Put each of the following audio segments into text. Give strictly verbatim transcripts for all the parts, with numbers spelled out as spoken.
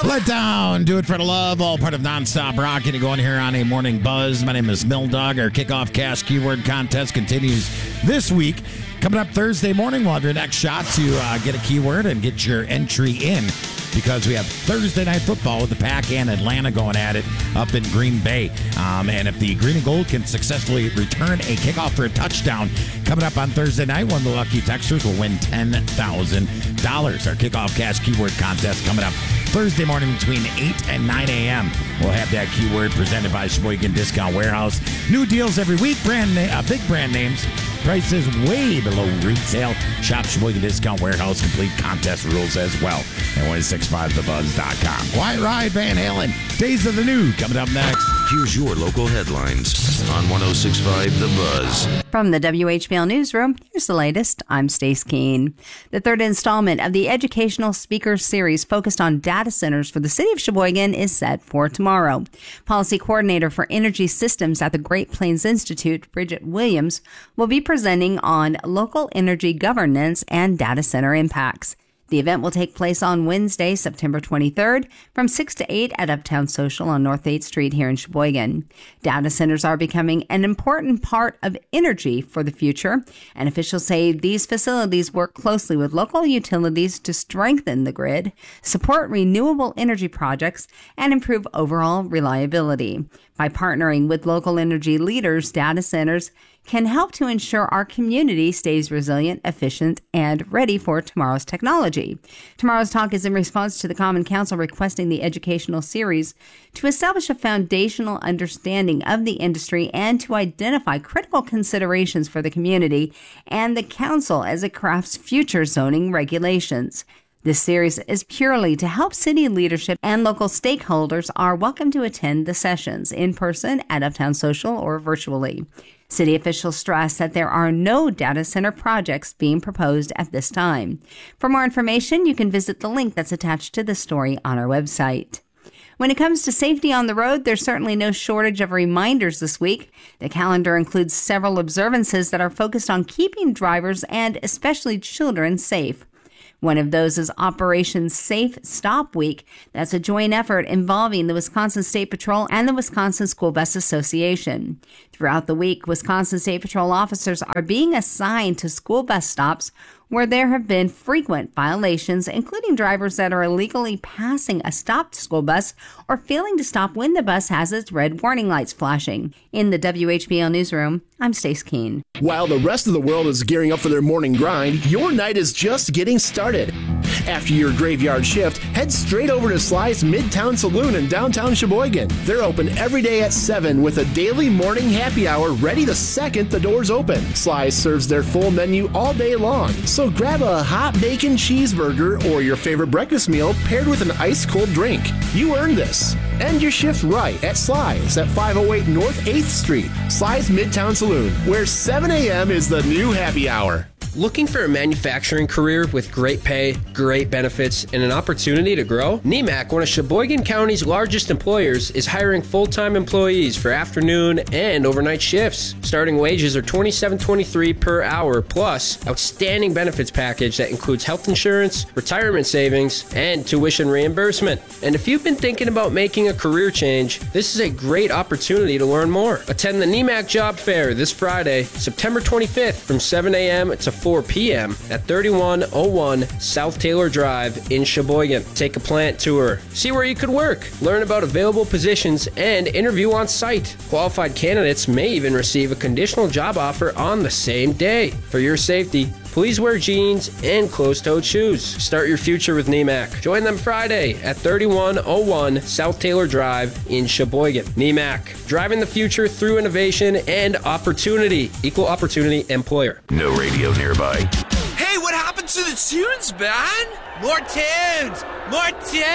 Let down, do it for the love, all part of Nonstop Rock. Getting going here on a morning buzz. My name is Mill Dog. Our kickoff cash keyword contest continues this week. Coming up Thursday morning, we'll have your next shot to uh, get a keyword and get your entry in, because we have Thursday night football with the Pack and Atlanta going at it up in Green Bay. Um, and if the Green and Gold can successfully return a kickoff for a touchdown coming up on Thursday night, one of the lucky texters will win ten thousand dollars. Our kickoff cash keyword contest coming up Thursday morning between eight and nine a.m. We'll have that keyword presented by Sheboygan Discount Warehouse. New deals every week, brand na- uh, big brand names. Prices way below retail. Shop Sheboygan Discount Warehouse. Complete contest rules as well at one six five the buzz dot com. Quiet Ride, Van Halen. Days of the New coming up next. Here's your local headlines on one oh six point five The Buzz. From the W H B L Newsroom, here's the latest. I'm Stace Keene. The third installment of the Educational Speakers Series focused on data centers for the city of Sheboygan is set for tomorrow. Policy Coordinator for Energy Systems at the Great Plains Institute, Bridget Williams, will be presenting on local energy governance and data center impacts. The event will take place on Wednesday, September twenty-third, from six to eight at Uptown Social on North eighth Street here in Sheboygan. Data centers are becoming an important part of energy for the future, and officials say these facilities work closely with local utilities to strengthen the grid, support renewable energy projects, and improve overall reliability. By partnering with local energy leaders, data centers can help to ensure our community stays resilient, efficient, and ready for tomorrow's technology. Tomorrow's talk is in response to the Common Council requesting the educational series to establish a foundational understanding of the industry and to identify critical considerations for the community and the council as it crafts future zoning regulations. This series is purely to help city leadership, and local stakeholders are welcome to attend the sessions in person at Uptown Social or virtually. City officials stress that there are no data center projects being proposed at this time. For more information, you can visit the link that's attached to the story on our website. When it comes to safety on the road, there's certainly no shortage of reminders this week. The calendar includes several observances that are focused on keeping drivers and especially children safe. One of those is Operation Safe Stop Week. That's a joint effort involving the Wisconsin State Patrol and the Wisconsin School Bus Association. Throughout the week, Wisconsin State Patrol officers are being assigned to school bus stops where there have been frequent violations, including drivers that are illegally passing a stopped school bus or failing to stop when the bus has its red warning lights flashing. In the W H B L Newsroom, I'm Stace Keene. While the rest of the world is gearing up for their morning grind, your night is just getting started. After your graveyard shift, head straight over to Sly's Midtown Saloon in downtown Sheboygan. They're open every day at seven with a daily morning happy hour ready the second the doors open. Sly's serves their full menu all day long, so grab a hot bacon cheeseburger or your favorite breakfast meal paired with an ice-cold drink. You earned this. End your shift right at Sly's at five oh eight North eighth Street. Sly's Midtown Saloon, where seven a.m. is the new happy hour. Looking for a manufacturing career with great pay, great benefits, and an opportunity to grow? N E M A C, one of Sheboygan County's largest employers, is hiring full-time employees for afternoon and overnight shifts. Starting wages are twenty-seven twenty-three per hour, plus outstanding benefits package that includes health insurance, retirement savings, and tuition reimbursement. And if you've been thinking about making a career change, this is a great opportunity to learn more. Attend the N E M A C Job Fair this Friday, September twenty-fifth from seven a.m. to four p.m. at thirty-one oh one South Taylor Drive in Sheboygan. Take a plant tour, see where you could work, learn about available positions, and interview on site. Qualified candidates may even receive a conditional job offer on the same day. For your safety, please wear jeans and closed-toed shoes. Start your future with N E M A C. Join them Friday at thirty-one oh one South Taylor Drive in Sheboygan. N E M A C, driving the future through innovation and opportunity. Equal opportunity employer. No radio nearby. Hey, what happened to the tunes, man? More tunes! More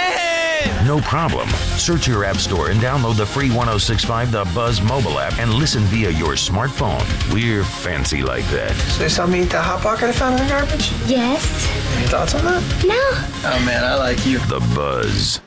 tunes! No problem. Search your app store and download the free one oh six point five The Buzz mobile app and listen via your smartphone. We're fancy like that. So you saw me eat that Hot Pocket I found in the garbage? Yes. Any thoughts on that? No. Oh man, I like you. The Buzz.